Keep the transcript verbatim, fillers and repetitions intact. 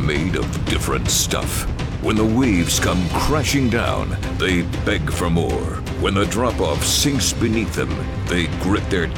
made of different stuff. When the waves come crashing down, they beg for more. When the drop-off sinks beneath them, they grit their